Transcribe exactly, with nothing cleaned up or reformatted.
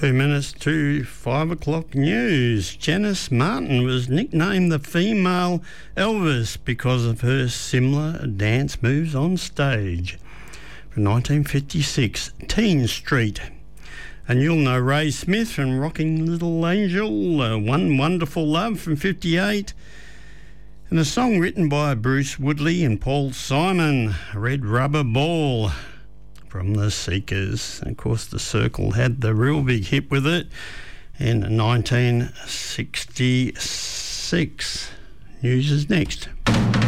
Two minutes to five o'clock news. Janice Martin was nicknamed the female Elvis because of her similar dance moves on stage. From nineteen fifty-six, Teen Street. And you'll know Ray Smith from Rocking Little Angel, uh, One Wonderful Love from fifty-eight, and a song written by Bruce Woodley and Paul Simon, Red Rubber Ball, from the Seekers. And of course, The Circle had the real big hit with it in nineteen sixty-six. News is next.